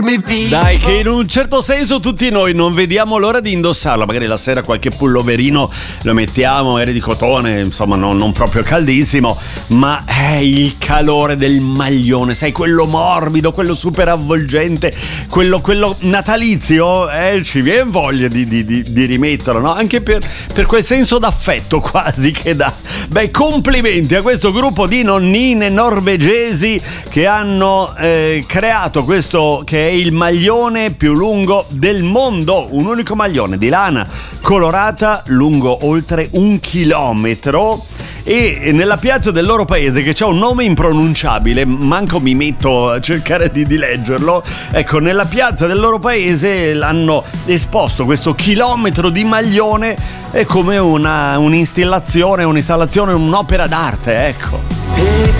sentirmi vivo. Dai, che in un certo senso tutti noi non vediamo l'ora di indossarlo. Magari la sera qualche pulloverino lo mettiamo, magari di cotone, insomma non proprio caldissimo, ma è il calore del maglione, sai, quello morbido, quello super avvolgente, quello natalizio, ci viene voglia di rimetterlo, no? Anche per quel senso d'affetto quasi che dà. Beh, complimenti a questo gruppo di nonnine norvegesi che hanno creato questo che è il maglione più lungo del mondo, un unico maglione di lana colorata lungo oltre 1 chilometro, e nella piazza del loro paese, che c'ha un nome impronunciabile, manco mi metto a cercare di leggerlo, ecco, nella piazza del loro paese l'hanno esposto questo chilometro di maglione, è come un'installazione, un'opera d'arte, ecco. E